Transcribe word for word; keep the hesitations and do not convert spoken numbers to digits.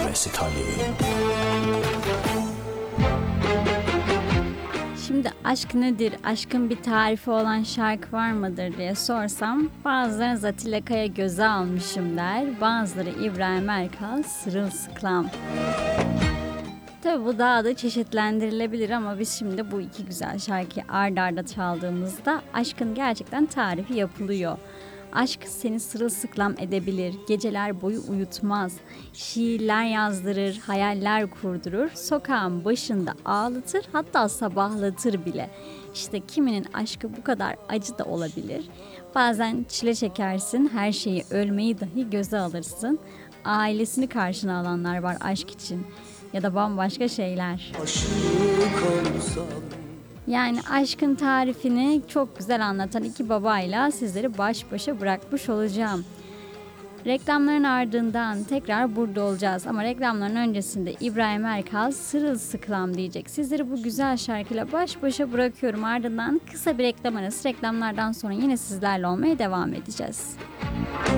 Mesut Ali. Şimdi aşk nedir, aşkın bir tarifi olan şarkı var mıdır diye sorsam bazıları Atilla Kaya göze almışım der, bazıları İbrahim Erkal sırılsıklam. Tabi bu daha da çeşitlendirilebilir ama biz şimdi bu iki güzel şarkıyı ard arda çaldığımızda aşkın gerçekten tarifi yapılıyor. Aşk seni sırılsıklam edebilir, geceler boyu uyutmaz, şiirler yazdırır, hayaller kurdurur, sokağın başında ağlatır, hatta sabahlatır bile. İşte kiminin aşkı bu kadar acı da olabilir. Bazen çile çekersin, her şeyi, ölmeyi dahi göze alırsın. Ailesini karşına alanlar var aşk için ya da bambaşka şeyler. Yani aşkın tarifini çok güzel anlatan iki babayla sizleri baş başa bırakmış olacağım. Reklamların ardından tekrar burada olacağız ama reklamların öncesinde İbrahim Erkal sırılsıklam diyecek. Sizleri bu güzel şarkıyla baş başa bırakıyorum. Ardından kısa bir reklam arası, reklamlardan sonra yine sizlerle olmaya devam edeceğiz.